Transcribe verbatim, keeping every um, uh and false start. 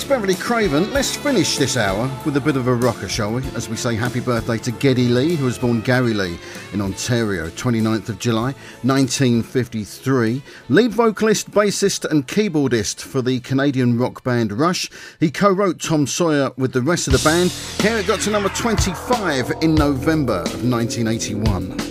Beverly Craven. Let's finish this hour with a bit of a rocker, shall we? As we say happy birthday to Geddy Lee, who was born Gary Lee in Ontario, twenty-ninth of July, nineteen fifty-three. Lead vocalist, bassist and keyboardist for the Canadian rock band Rush. He co-wrote Tom Sawyer with the rest of the band. Here it got to number twenty-five in November of nineteen eighty-one.